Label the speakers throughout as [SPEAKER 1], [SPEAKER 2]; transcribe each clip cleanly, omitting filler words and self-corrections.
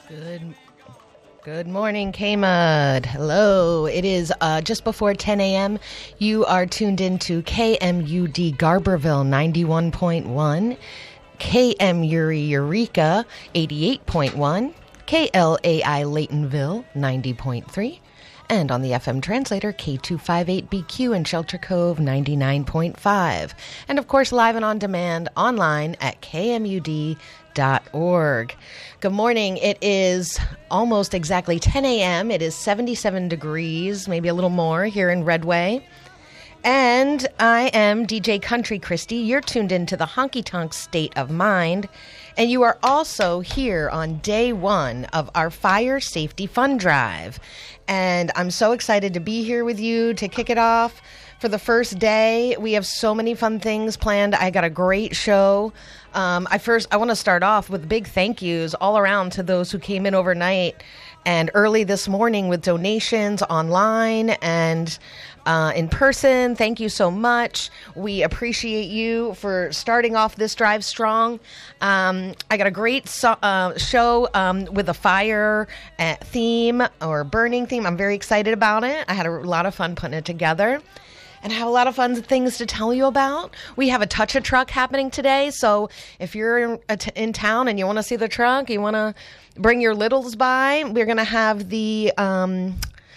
[SPEAKER 1] Good morning, K-Mud. Hello. It is just before 10 a.m. You are tuned into KMUD Garberville 91.1, KM Eureka 88.1, KLAI Laytonville 90.3, and on the FM translator K258BQ in Shelter Cove 99.5. And of course, live and on demand online at KMUD.org. Good morning. It is almost exactly 10 a.m. It is 77 degrees, maybe a little more here in Redway. And I am DJ Country Christy. You're tuned into the Honky Tonk State of Mind. And you are also here on day one of our Fire Safety Fund Drive. And I'm so excited to be here with you to kick it off. For the first day, we have so many fun things planned. I got a great show. I want to start off with big thank yous all around to those who came in overnight and early this morning with donations online and in person. Thank you so much. We appreciate you for starting off this drive strong. I got a great show with a fire theme or burning theme. I'm very excited about it. I had a lot of fun putting it together. And I have a lot of fun things to tell you about. We have a Touch-A-Truck happening today. So if you're in town and you want to see the truck, you want to bring your littles by, we're going to have the, we're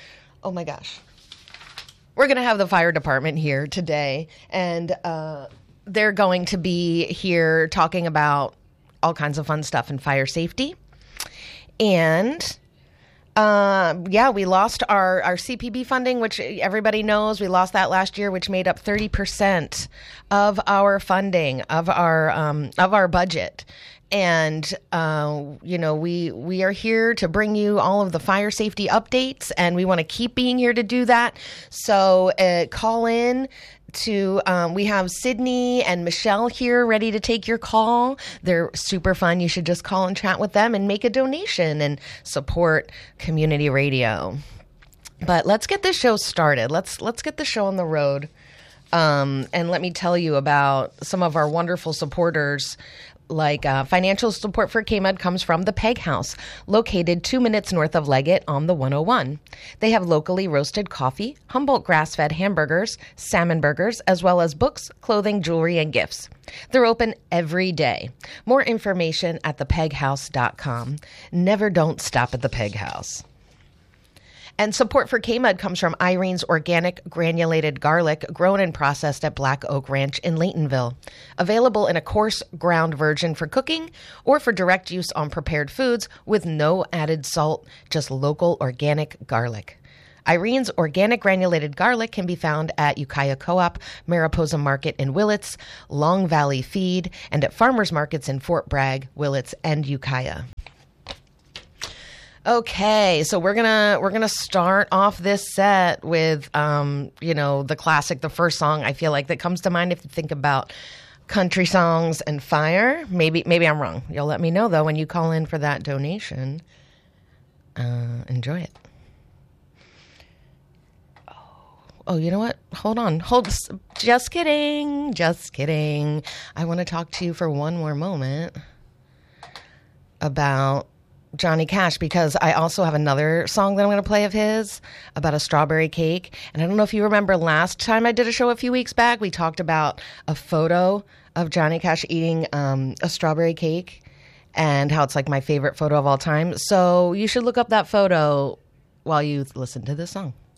[SPEAKER 1] going to have the fire department here today. And they're going to be here talking about all kinds of fun stuff in fire safety. And we lost our CPB funding, which everybody knows. We lost that last year, which made up 30% of our funding, of our budget. And, we are here to bring you all of the fire safety updates, and we want to keep being here to do that. So call in to, we have Sydney and Michelle here ready to take your call. They're super fun. You should just call and chat with them and make a donation and support community radio. But let's get this show started. Let's get the show on the road. And let me tell you about some of our wonderful supporters. Like financial support for KMUD comes from the Peg House, located 2 minutes north of Leggett on the 101. They have locally roasted coffee, Humboldt grass-fed hamburgers, salmon burgers, as well as books, clothing, jewelry, and gifts. They're open every day. More information at thepeghouse.com. Never don't stop at the Peg House. And support for KMUD comes from Irene's Organic Granulated Garlic, grown and processed at Black Oak Ranch in Laytonville. Available in a coarse ground version for cooking or for direct use on prepared foods with no added salt, just local organic garlic. Irene's Organic Granulated Garlic can be found at Ukiah Co-op, Mariposa Market in Willits, Long Valley Feed, and at farmers markets in Fort Bragg, Willits, and Ukiah. Okay, so we're gonna start off this set with the classic, the first song I feel like that comes to mind if you think about country songs and fire. Maybe I'm wrong. You'll let me know though when you call in for that donation. Enjoy it. Oh, you know what? Just kidding. I want to talk to you for one more moment about Johnny Cash, because I also have another song that I'm going to play of his about a strawberry cake. And I don't know if you remember last time I did a show a few weeks back, we talked about a photo of Johnny Cash eating a strawberry cake and how it's like my favorite photo of all time. So you should look up that photo while you listen to this song.